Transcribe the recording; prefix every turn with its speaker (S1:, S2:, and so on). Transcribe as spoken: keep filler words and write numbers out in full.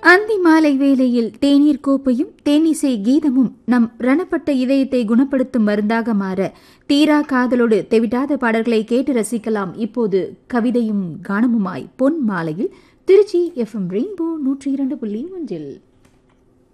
S1: அந்தி மாலை வேளையில் தேநீர் கோப்பையும் தேனிசை கீதமும் நம் ரணப்பட்ட இதயத்தை குணப்படுத்தும் மருந்தாக மாற தீரா காதலோடு தெவிட்டாத பாடல்களை கேட்டு ரசிக்கலாம். இப்போது கவிதையும் கானமுமாய் பொன் மாலையில் திருச்சி எஃப் எம் ரெயின்போ நூற்றி இரண்டு புள்ளி ஒன்றில்